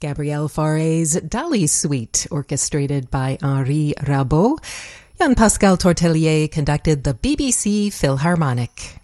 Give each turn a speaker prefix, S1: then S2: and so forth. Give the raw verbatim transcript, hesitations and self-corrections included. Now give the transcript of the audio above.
S1: Gabrielle Fauré's Dali Suite, orchestrated by Henri Rabault. Jan-Pascal Tortelier conducted the B B C Philharmonic.